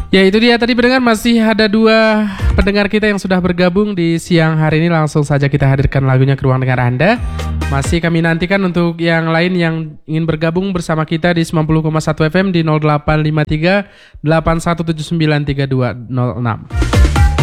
Ya itu dia tadi pendengar, masih ada 2 pendengar kita yang sudah bergabung di siang hari ini. Langsung saja kita hadirkan lagunya ke ruang dengar Anda. Masih kami nantikan untuk yang lain yang ingin bergabung bersama kita di 90,1 FM di 0853 8179 3206.